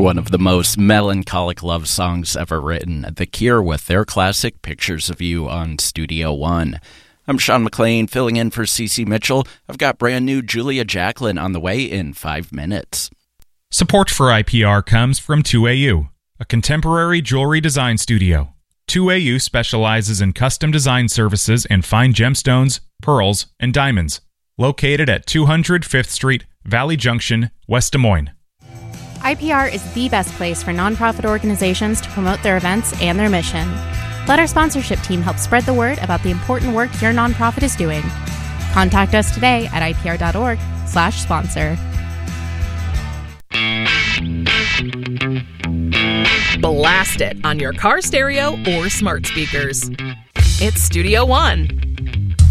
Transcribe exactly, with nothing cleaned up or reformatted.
One of the most melancholic love songs ever written, The Cure with their classic Pictures of You on Studio One. I'm Sean McLean, filling in for Cece Mitchell. I've got brand new Julia Jacklin on the way in five minutes. Support for I P R comes from two A U, a contemporary jewelry design studio. two A U specializes in custom design services and fine gemstones, pearls, and diamonds. Located at two hundred Fifth Street, Valley Junction, West Des Moines. I P R is the best place for nonprofit organizations to promote their events and their mission. Let our sponsorship team help spread the word about the important work your nonprofit is doing. Contact us today at ipr.org slash sponsor. Blast it on your car stereo or smart speakers. It's Studio One.